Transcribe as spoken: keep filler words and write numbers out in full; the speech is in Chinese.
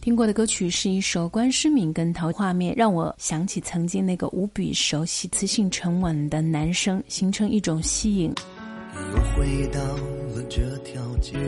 听过的歌曲是一首关诗敏跟陶画面，让我想起曾经那个无比熟悉、磁性沉稳的男生，形成一种吸引。 又回到了这条街。